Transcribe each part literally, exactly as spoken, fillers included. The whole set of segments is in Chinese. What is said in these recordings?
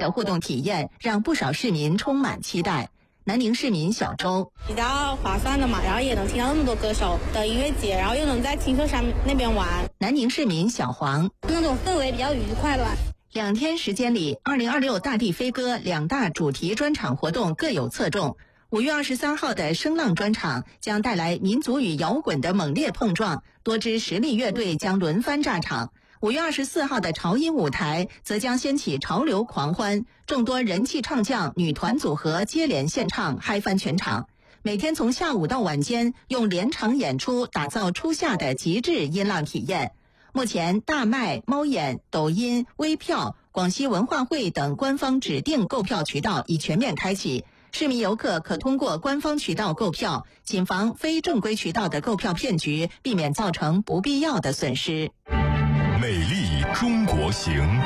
的互动体验让不少市民充满期待。南宁市民小周： 比较划算的嘛，然后也能听到那么多歌手的音乐节，然后又能在青秀山那边玩。 南宁市民小黄： 那种氛围比较愉快吧。 两天时间里，二零二六大地飞歌两大主题专场活动各有侧重。五月二十三号的声浪专场将带来民族与摇滚的猛烈碰撞，多支实力乐队将轮番炸场。五月二十四号的潮音舞台则将掀起潮流狂欢，众多人气唱将、女团组合接连献唱，嗨翻全场。每天从下午到晚间，用连场演出打造初夏的极致音浪体验。目前，大麦、猫眼、抖音、微票、广西文化会等官方指定购票渠道已全面开启，市民游客可通过官方渠道购票，谨防非正规渠道的购票骗局，避免造成不必要的损失。 美丽中国行。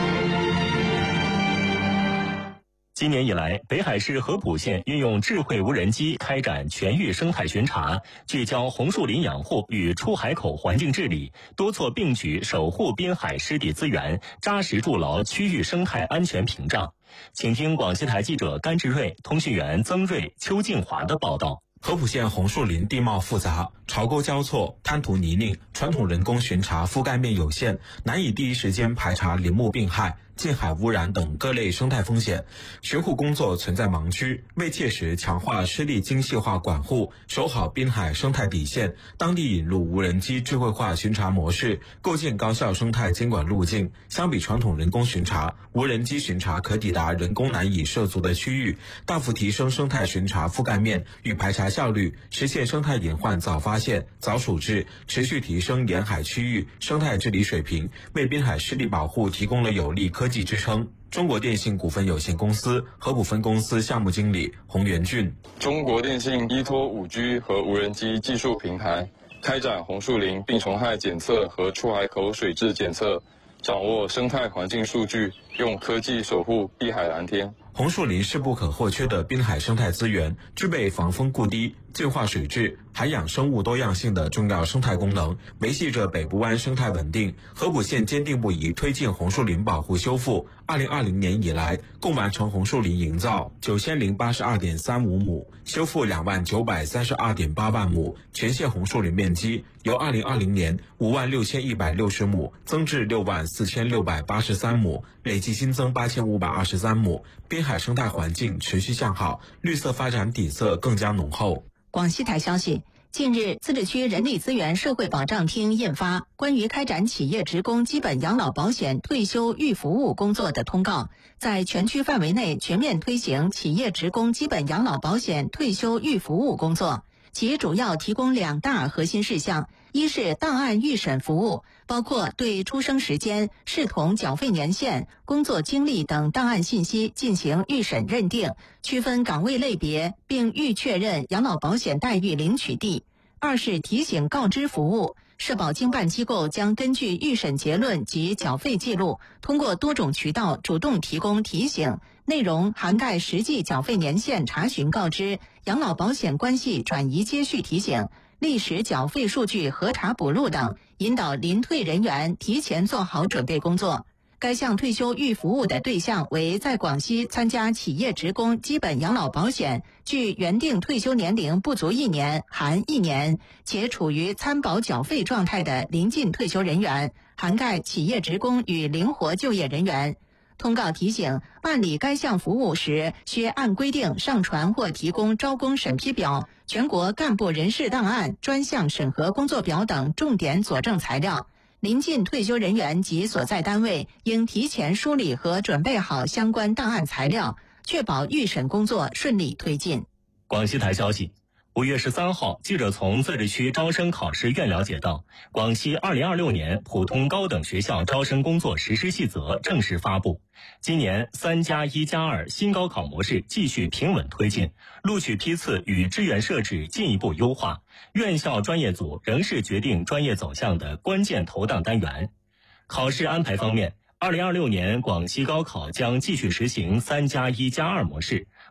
今年以来，北海市合浦县运用智慧无人机开展全域生态巡查，聚焦红树林养护与出海口环境治理，多措并举守护滨海湿地资源，扎实筑牢区域生态安全屏障。请听广西台记者甘志瑞、通讯员曾瑞、邱静华的报道。 合浦县红树林地貌复杂，潮沟交错，滩涂泥泞，传统人工巡查覆盖面有限，难以第一时间排查林木病害、近海污染等各类生态风险，巡护工作存在盲区。为切实强化湿地精细化管护，守好滨海生态底线，当地引入无人机智慧化巡查模式，构建高效生态监管路径。相比传统人工巡查，无人机巡查可抵达人工难以涉足的区域，大幅提升生态巡查覆盖面与排查效率，实现生态隐患早发现、早处置，持续提升沿海区域生态治理水平，为滨海湿地保护提供了有力科技支撑。中国电信股份有限公司合浦分公司项目经理洪元俊： 中国电信依托 五 G 和无人机技术平台，开展红树林病虫害检测和出海口水质检测，掌握生态环境数据，用科技守护碧海蓝天。 红树林是不可或缺的滨海生态资源，具备防风固堤、净化水质、涵养生物多样性的重要生态功能，维系着北部湾生态稳定。合浦县坚定不移推进红树林保护修复，二零二零年以来，共完成红树林营造九千零八十二点三五亩，修复两万九百三十二点八万亩，全县红树林面积由二零二零年五万六千一百六十亩增至六万四千六百八十三亩，累计新增八千五百二十三亩。滨海生态环境持续向好，绿色发展底色更加浓厚。 广西台消息，近日，自治区人力资源社会保障厅印发《关于开展企业职工基本养老保险退休预服务工作的通告》，在全区范围内全面推行企业职工基本养老保险退休预服务工作。其主要提供两大核心事项，一是档案预审服务，包括对出生时间、视同缴费年限、工作经历等档案信息进行预审认定，区分岗位类别，并预确认养老保险待遇领取地；二是提醒告知服务，社保经办机构将根据预审结论及缴费记录，通过多种渠道主动提供提醒，内容涵盖实际缴费年限查询告知、养老保险关系转移接续提醒、历史缴费数据核查补录等，引导临退人员提前做好准备工作。该项退休预服务的对象为在广西参加企业职工基本养老保险，距原定退休年龄不足一年含一年，且处于参保缴费状态的临近退休人员，涵盖企业职工与灵活就业人员。通告提醒，办理该项服务时，需按规定上传或提供招工审批表、全国干部人事档案、专项审核工作表等重点佐证材料。临近退休人员及所在单位应提前梳理和准备好相关档案材料，确保预审工作顺利推进。 广西台消息，五月十三号，记者从自治区招生考试院了解到，广西二零二六年普通高等学校招生工作实施细则正式发布。今年三加一加二新高考模式继续平稳推进，录取批次与志愿设置进一步优化，院校专业组仍是决定专业走向的关键投档单元。考试安排方面，二零二六年广西高考将继续实行三加一加二模式，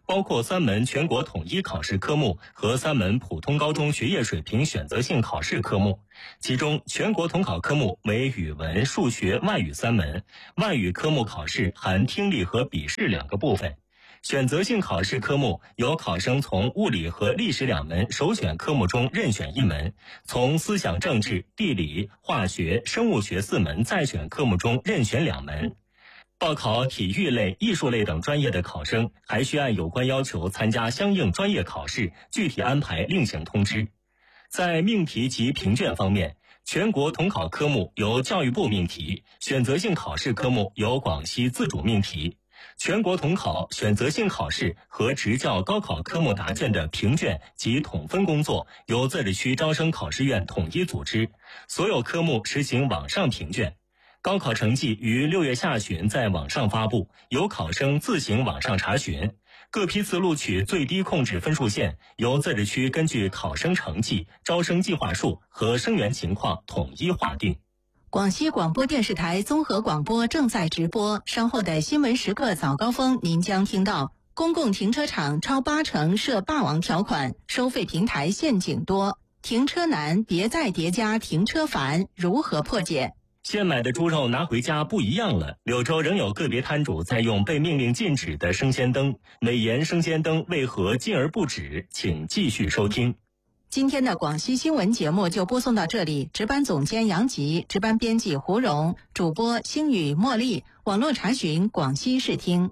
包括三门全国统一考试科目和三门普通高中学业水平选择性考试科目。其中，全国统考科目为语文、数学、外语三门，外语科目考试含听力和笔试两个部分。选择性考试科目由考生从物理和历史两门首选科目中任选一门，从思想政治、地理、化学、生物学四门再选科目中任选两门。报考体育类、艺术类等专业的考生还需按有关要求参加相应专业考试，具体安排另行通知。在命题及评卷方面，全国统考科目由教育部命题，选择性考试科目由广西自主命题。全国统考、选择性考试和职教高考科目答卷的评卷及统分工作由自治区招生考试院统一组织，所有科目实行网上评卷。高考成绩于六月下旬在网上发布，由考生自行网上查询。各批次录取最低控制分数线由自治区根据考生成绩、招生计划数和生源情况统一划定。 广西广播电视台综合广播正在直播，稍后的新闻时刻早高峰您将听到：公共停车场超八成设霸王条款，收费平台陷阱多，停车难别再叠加停车烦，如何破解？ 现买的猪肉拿回家不一样了，柳州仍有个别摊主在用被命令禁止的生鲜灯，美颜生鲜灯为何禁而不止？请继续收听。 今天的广西新闻节目就播送到这里，值班总监杨吉，值班编辑胡荣，主播星宇、茉莉，网络查询广西视听。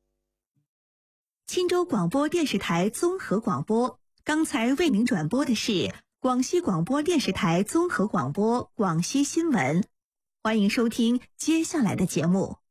钦州广播电视台综合广播，刚才为您转播的是广西广播电视台综合广播广西新闻，欢迎收听接下来的节目。